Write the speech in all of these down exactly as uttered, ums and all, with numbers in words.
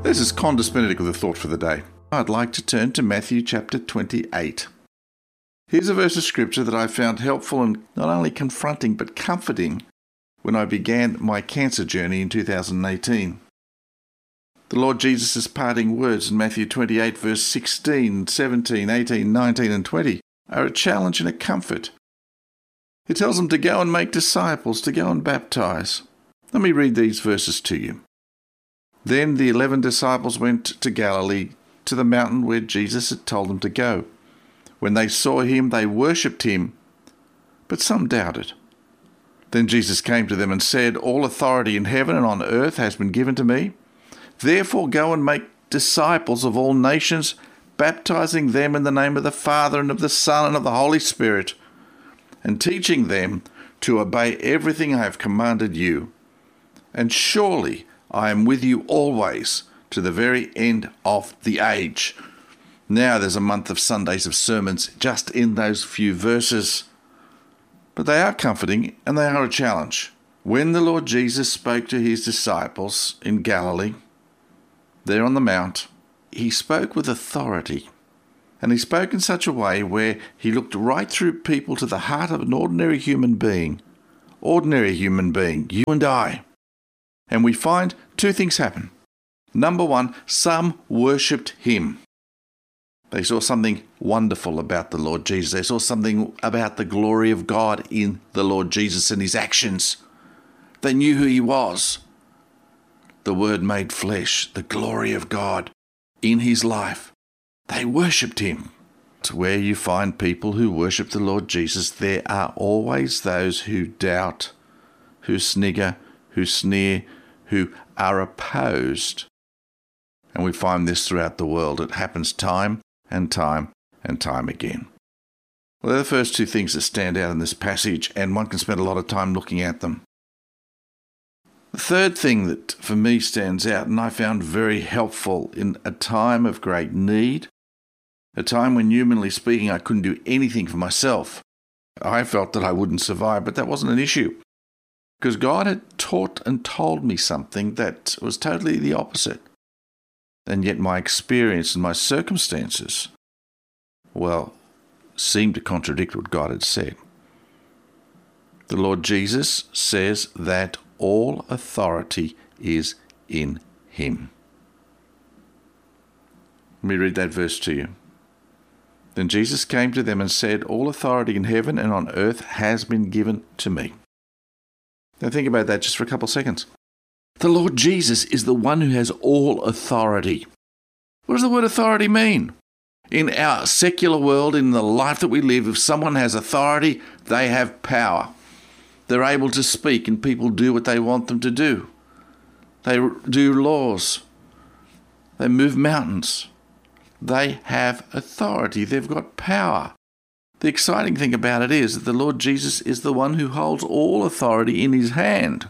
This is Condis Benedict with a thought for the day. I'd like to turn to Matthew chapter twenty-eight. Here's a verse of scripture that I found helpful and not only confronting but comforting when I began my cancer journey in two thousand eighteen. The Lord Jesus' parting words in Matthew twenty-eight verse sixteen, seventeen, eighteen, nineteen and twenty are a challenge and a comfort. He tells them to go and make disciples, to go and baptize. Let me read these verses to you. Then the eleven disciples went to Galilee, to the mountain where Jesus had told them to go. When they saw him, they worshipped him, but some doubted. Then Jesus came to them and said, "All authority in heaven and on earth has been given to me. Therefore go and make disciples of all nations, baptizing them in the name of the Father and of the Son and of the Holy Spirit, and teaching them to obey everything I have commanded you. And surely I am with you always to the very end of the age." Now there's a month of Sundays of sermons just in those few verses. But they are comforting and they are a challenge. When the Lord Jesus spoke to his disciples in Galilee, there on the mount, he spoke with authority. And he spoke in such a way where he looked right through people to the heart of an ordinary human being. Ordinary human being, you and I. And we find two things happen. Number one, some worshipped him. They saw something wonderful about the Lord Jesus. They saw something about the glory of God in the Lord Jesus and his actions. They knew who he was. The Word made flesh, the glory of God in his life. They worshipped him. It's where you find people who worship the Lord Jesus. There are always those who doubt, who snigger, who sneer, who are opposed. And we find this throughout the world. It happens time and time and time again. Well, they're the first two things that stand out in this passage, and one can spend a lot of time looking at them. The third thing that for me stands out, and I found very helpful in a time of great need, a time when, humanly speaking, I couldn't do anything for myself. I felt that I wouldn't survive, but that wasn't an issue. Because God had taught and told me something that was totally the opposite. And yet my experience and my circumstances, well, seemed to contradict what God had said. The Lord Jesus says that all authority is in him. Let me read that verse to you. Then Jesus came to them and said, "All authority in heaven and on earth has been given to me." Now think about that just for a couple of seconds. The Lord Jesus is the one who has all authority. What does the word authority mean? In our secular world, in the life that we live, if someone has authority, they have power. They're able to speak and people do what they want them to do. They do laws. They move mountains. They have authority. They've got power. The exciting thing about it is that the Lord Jesus is the one who holds all authority in his hand.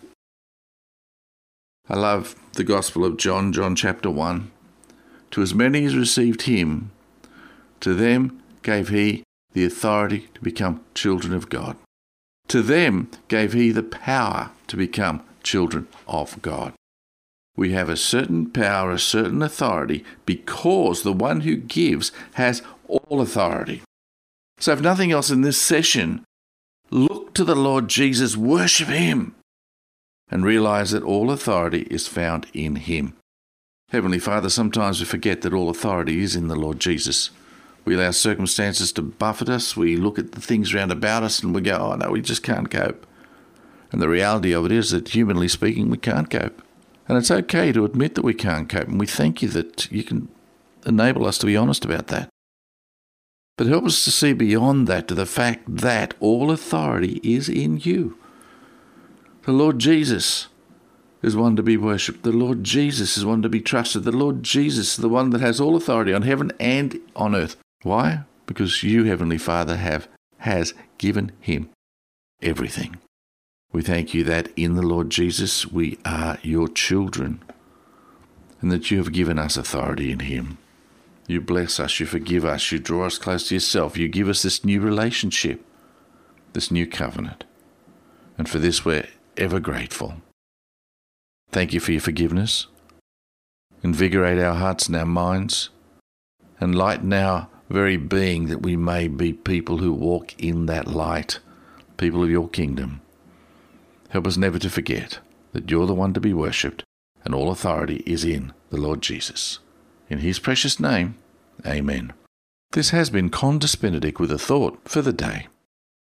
I love the Gospel of John, John chapter one. To as many as received him, to them gave he the authority to become children of God. To them gave he the power to become children of God. We have a certain power, a certain authority, because the one who gives has all authority. So if nothing else in this session, look to the Lord Jesus, worship him, and realize that all authority is found in him. Heavenly Father, sometimes we forget that all authority is in the Lord Jesus. We allow circumstances to buffet us. We look at the things round about us and we go, oh no, we just can't cope. And the reality of it is that, humanly speaking, we can't cope. And it's okay to admit that we can't cope. And we thank you that you can enable us to be honest about that. But help us to see beyond that to the fact that all authority is in you. The Lord Jesus is one to be worshipped. The Lord Jesus is one to be trusted. The Lord Jesus is the one that has all authority on heaven and on earth. Why? Because you, Heavenly Father, have has given him everything. We thank you that in the Lord Jesus we are your children and that you have given us authority in him. You bless us, you forgive us, you draw us close to yourself, you give us this new relationship, this new covenant. And for this we're ever grateful. Thank you for your forgiveness. invigorate our hearts and our minds, and lighten our very being, that we may be people who walk in that light, people of your kingdom. Help us never to forget that you're the one to be worshipped, and all authority is in the Lord Jesus. In his precious name, amen. This has been Condas Benedict with a thought for the day.